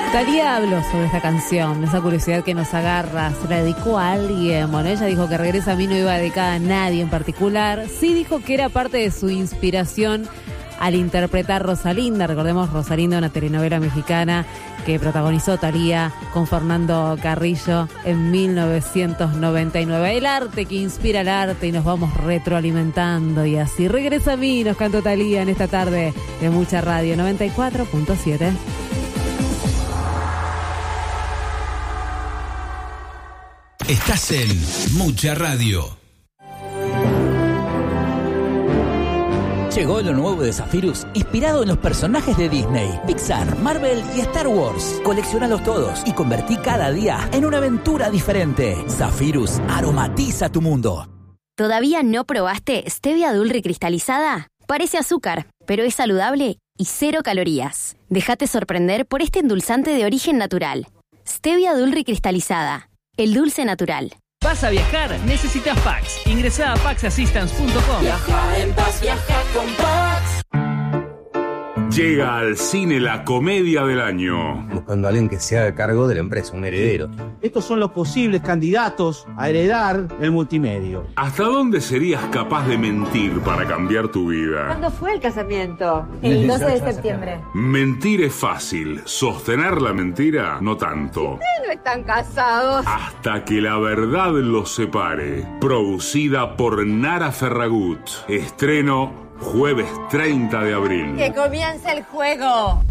Thalía habló sobre esta canción, esa curiosidad que nos agarra. ¿Se la dedicó a alguien? Bueno, ella dijo que Regresa a mí no iba dedicada a nadie en particular. Sí dijo que era parte de su inspiración al interpretar Rosalinda. Recordemos Rosalinda, una telenovela mexicana que protagonizó Thalía con Fernando Carrillo en 1999. El arte que inspira el arte y nos vamos retroalimentando y así. Regresa a mí, nos cantó Thalía en esta tarde de Mucha Radio 94.7. Estás en Mucha Radio. Llegó lo nuevo de Zephyrus, inspirado en los personajes de Disney, Pixar, Marvel y Star Wars. Coleccionalos todos y convertí cada día en una aventura diferente. Zephyrus aromatiza tu mundo. ¿Todavía no probaste Stevia Dulce cristalizada? Parece azúcar, pero es saludable y 0 calorías. Déjate sorprender por este endulzante de origen natural. Stevia Dulce cristalizada. El dulce natural. ¿Vas a viajar? Necesitas Pax. Ingresá a paxassistance.com. Viaja en paz, viaja con Pax. Llega al cine la comedia del año. Buscando a alguien que se haga cargo de la empresa, un heredero. Estos son los posibles candidatos a heredar el multimedio. ¿Hasta dónde serías capaz de mentir para cambiar tu vida? ¿Cuándo fue el casamiento? El 12 de septiembre. Mentir es fácil, sostener la mentira no tanto. Ustedes no están casados. Hasta que la verdad los separe. Producida por Nara Ferragut. Estreno jueves 30 de abril. ¡Que comience el juego!